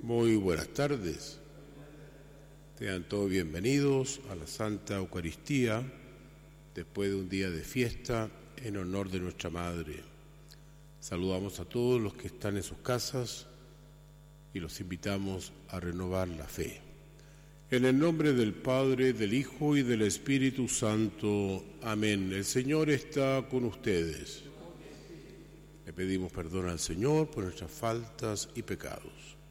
Muy buenas tardes. Sean todos bienvenidos a la Santa Eucaristía después de un día de fiesta en honor de nuestra Madre. Saludamos a todos los que están en sus casas y los invitamos a renovar la fe. En el nombre del Padre, del Hijo y del Espíritu Santo. Amén. El Señor está con ustedes. Le pedimos perdón al Señor por nuestras faltas y pecados.